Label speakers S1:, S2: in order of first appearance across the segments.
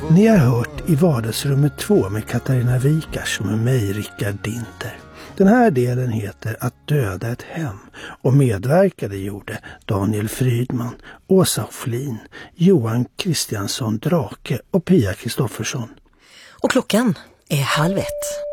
S1: Ni har hört I vardagsrummet 2 med Katarina Wikars och med mig, Rickard Dinter. Den här delen heter Att döda ett hem och medverkade gjorde Daniel Frydman, Åsa Flin, Johan Kristiansson Drake och Pia Kristoffersson.
S2: Och klockan är 12:30.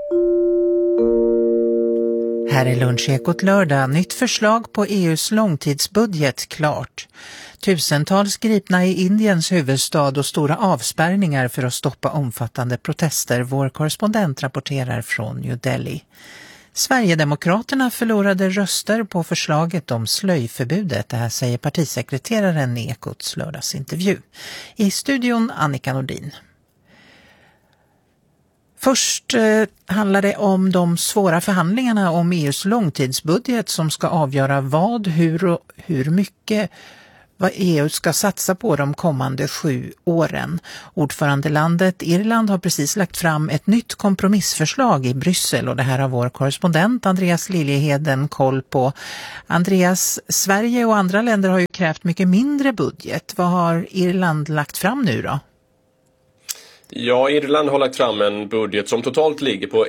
S3: Här är Lunchekot lördag. Nytt förslag på EUs långtidsbudget klart. Tusentals gripna i Indiens huvudstad och stora avspärrningar för att stoppa omfattande protester. Vår korrespondent rapporterar från New Delhi. Sverigedemokraterna förlorade röster på förslaget om slöjförbudet. Det här säger partisekreteraren i Ekots lördagsintervju. I studion Annika Nordin. Först handlar det om de svåra förhandlingarna om EUs långtidsbudget som ska avgöra vad, hur och hur mycket vad EU ska satsa på de kommande 7 åren. Ordförandelandet Irland har precis lagt fram ett nytt kompromissförslag i Bryssel och det här har vår korrespondent Andreas Liljeheden koll på. Andreas, Sverige och andra länder har ju krävt mycket mindre budget. Vad har Irland lagt fram nu då?
S4: Ja, Irland har lagt fram en budget som totalt ligger på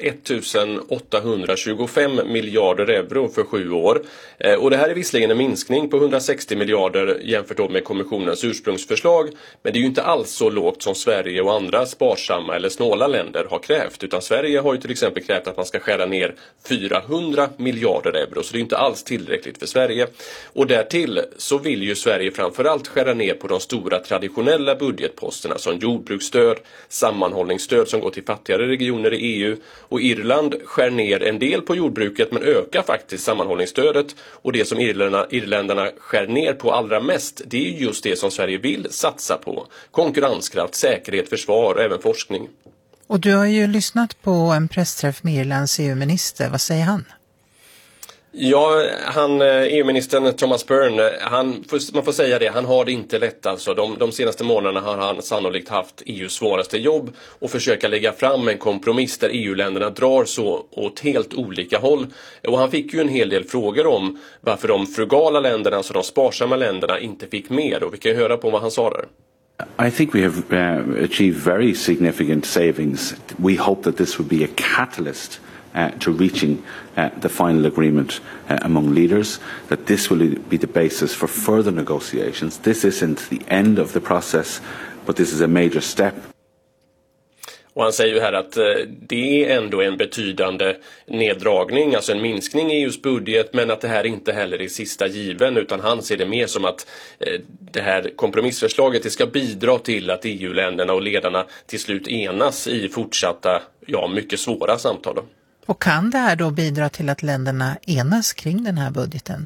S4: 1825 miljarder euro för 7 år. Och det här är visserligen en minskning på 160 miljarder jämfört med kommissionens ursprungsförslag. Men det är ju inte alls så lågt som Sverige och andra sparsamma eller snåla länder har krävt. Utan Sverige har ju till exempel krävt att man ska skära ner 400 miljarder euro. Så det är inte alls tillräckligt för Sverige. Och därtill så vill ju Sverige framförallt skära ner på de stora traditionella budgetposterna som jordbruksstöd, sammanhållningsstöd som går till fattigare regioner i EU, och Irland skär ner en del på jordbruket men ökar faktiskt sammanhållningsstödet, och det som irländarna skär ner på allra mest, det är just det som Sverige vill satsa på: konkurrenskraft, säkerhet, försvar och även forskning.
S3: Och du har ju lyssnat på en pressträff med Irlands EU-minister, vad säger han?
S4: Ja, EU-ministern Thomas Byrne, man får säga det, han har det inte lätt alltså. De senaste månaderna har han sannolikt haft EUs svåraste jobb och försöka lägga fram en kompromiss där EU-länderna drar så åt helt olika håll. Och han fick ju en hel del frågor om varför de frugala länderna, alltså de sparsamma länderna, inte fick mer, och vi kan höra på vad han sa där.
S5: I think we have achieved very significant savings. We hope that this will be a catalyst to reaching the final agreement among leaders, that this will be the basis for further negotiations. This isn't the end of the process, but this is a major step.
S4: Och han säger ju här att det är ändå en betydande neddragning, alltså en minskning i EUs budget, men att det här inte heller är sista given, utan han ser det mer som att det här kompromissförslaget det ska bidra till att EU-länderna och ledarna till slut enas i fortsatta, mycket svåra samtal då.
S3: Och kan det här då bidra till att länderna enas kring den här budgeten?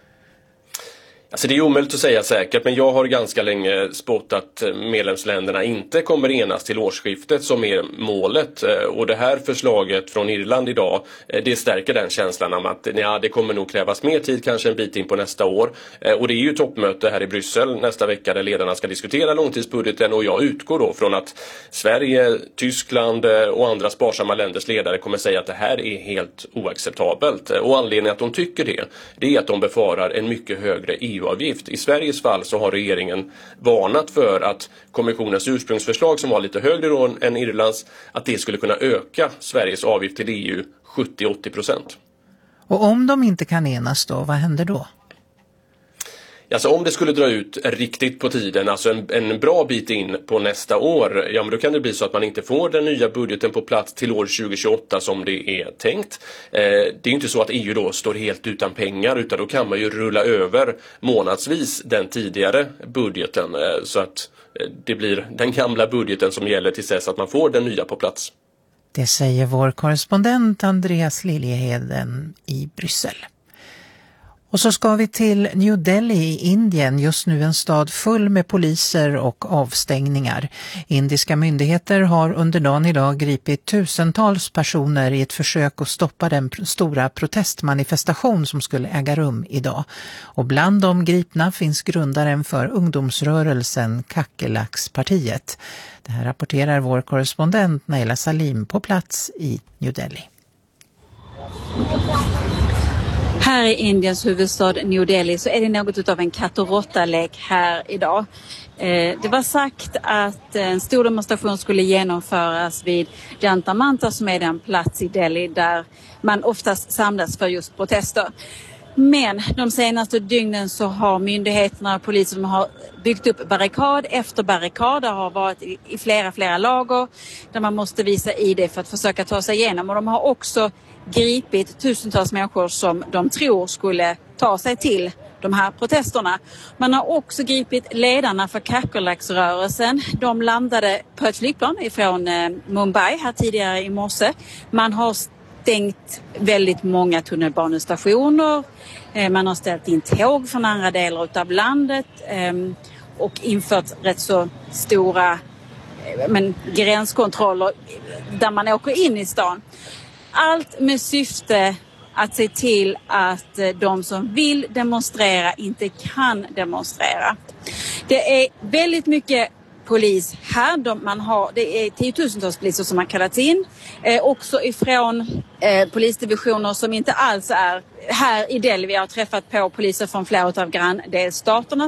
S4: Alltså det är omöjligt att säga säkert, men jag har ganska länge spått att medlemsländerna inte kommer enas till årsskiftet som är målet. Och det här förslaget från Irland idag, det stärker den känslan om att det kommer nog krävas mer tid, kanske en bit in på nästa år. Och det är ju toppmöte här i Bryssel nästa vecka där ledarna ska diskutera långtidsbudgeten, och jag utgår då från att Sverige, Tyskland och andra sparsamma länders ledare kommer säga att det här är helt oacceptabelt. Och anledningen att de tycker det är att de befarar en mycket högre EU-avgift. I Sveriges fall så har regeringen varnat för att kommissionens ursprungsförslag, som var lite högre än Irlands, att det skulle kunna öka Sveriges avgift till EU 70-80%.
S3: Och om de inte kan enas då, vad händer då?
S4: Alltså om det skulle dra ut riktigt på tiden, alltså en bra bit in på nästa år, men då kan det bli så att man inte får den nya budgeten på plats till år 2028 som det är tänkt. Det är inte så att EU då står helt utan pengar, utan då kan man ju rulla över månadsvis den tidigare budgeten, så att det blir den gamla budgeten som gäller till dess att man får den nya på plats.
S3: Det säger vår korrespondent Andreas Liljeheden i Bryssel. Och så ska vi till New Delhi i Indien, just nu en stad full med poliser och avstängningar. Indiska myndigheter har under dagen idag gripit tusentals personer i ett försök att stoppa den stora protestmanifestation som skulle äga rum idag. Och bland de gripna finns grundaren för ungdomsrörelsen Kakelaks-partiet. Det här rapporterar vår korrespondent Naila Salim på plats i New Delhi.
S6: Här i Indiens huvudstad New Delhi så är det något av en katt- och råtta-lek här idag. Det var sagt att en stor demonstration skulle genomföras vid Jantar Mantar som är den plats i Delhi där man oftast samlas för just protester. Men de senaste dygnen så har myndigheterna och polisen har byggt upp barrikad efter barrikad. Det har varit i flera lager där man måste visa ID för att försöka ta sig igenom. Och de har också gripit tusentals människor som de tror skulle ta sig till de här protesterna. Man har också gripit ledarna för kackerlacksrörelsen. De landade på ett flygplan från Mumbai här tidigare i morse. Man har stängt väldigt många tunnelbanestationer. Man har ställt in tåg från andra delar av landet och infört rätt så stora gränskontroller där man åker in i stan. Allt med syfte att se till att de som vill demonstrera inte kan demonstrera. Det är väldigt mycket polis här. Det är tiotusentals poliser som har kallats in. Också ifrån polisdivisioner som inte alls är här i Delhi. Vi har träffat på poliser från flera av granndelstaterna